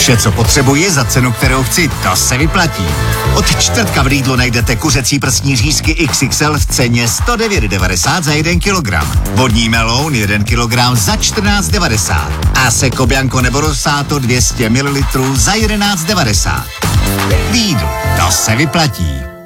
Vše, co potřebuji za cenu, kterou chci, to se vyplatí. Od čtvrtka v Lidlu najdete kuřecí prsní řízky XXL v ceně 109,90 za 1 kilogram. Vodní meloun 1 kilogram za 14,90. A Seco Bianco nebo Rosato 200 ml za 11,90. Lidl, to se vyplatí.